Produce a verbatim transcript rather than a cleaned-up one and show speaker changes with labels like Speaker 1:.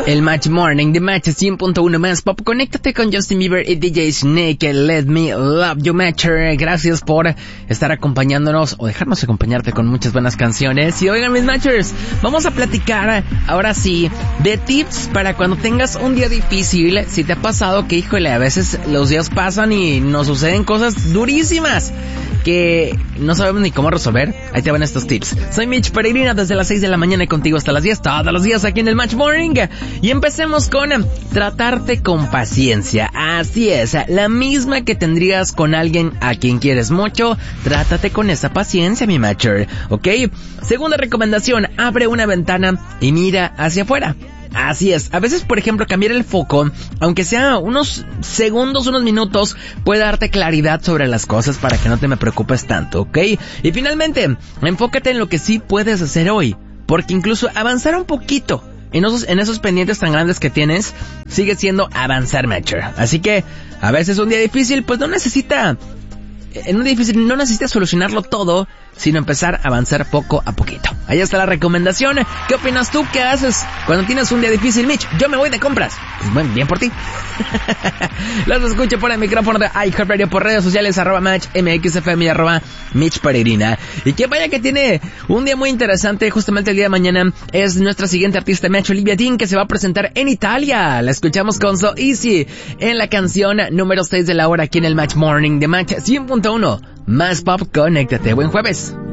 Speaker 1: El Match Morning de Match cien punto uno más pop. Conéctate con Justin Bieber y D J Snake. Let Me Love You, Matcher. Gracias por estar acompañándonos o dejarnos acompañarte con muchas buenas canciones. Y oigan, mis Matchers, vamos a platicar ahora sí de tips para cuando tengas un día difícil. Si te ha pasado que, híjole, a veces los días pasan y nos suceden cosas durísimas que no sabemos ni cómo resolver, ahí te van estos tips. Soy Mitch Peregrina desde las seis de la mañana y contigo hasta las diez, todos los días aquí en el Match Morning. Y empecemos con tratarte con paciencia. Así es, la misma que tendrías con alguien a quien quieres mucho. Trátate con esa paciencia, mi Matcher, ¿ok? Segunda recomendación, abre una ventana y mira hacia afuera. Así es, a veces, por ejemplo, cambiar el foco, aunque sea unos segundos, unos minutos, puede darte claridad sobre las cosas para que no te me preocupes tanto, ¿ok? Y finalmente, enfócate en lo que sí puedes hacer hoy, porque incluso avanzar un poquito en esos, en esos pendientes tan grandes que tienes, sigue siendo avanzar, Matcher. Así que, a veces un día difícil, pues no necesita, en un día difícil no necesitas solucionarlo todo, sino empezar a avanzar poco a poquito. Ahí está la recomendación. ¿Qué opinas tú? ¿Qué haces cuando tienes un día difícil, Mitch? Yo me voy de compras. Pues bueno, bien por ti. Los escucho por el micrófono de iHeartRadio, por redes sociales, arroba Match, M X F M y arroba Mitch Peregrina. Y que vaya que tiene un día muy interesante. Justamente el día de mañana es nuestra siguiente artista, Match Olivia Dean, que se va a presentar en Italia. La escuchamos con So Easy en la canción número seis de la hora aquí en el Match Morning de Match cien punto uno. Más pop, conéctate. Buen jueves.